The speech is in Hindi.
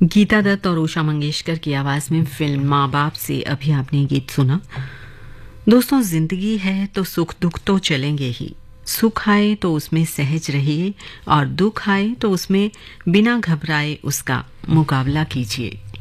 गीता दत्त और उषा मंगेशकर की आवाज में फिल्म माँ बाप से अभी आपने ये गीत सुना। दोस्तों, जिंदगी है तो सुख दुख तो चलेंगे ही। सुख आए तो उसमें सहज रहिए और दुख आए तो उसमें बिना घबराए उसका मुकाबला कीजिए।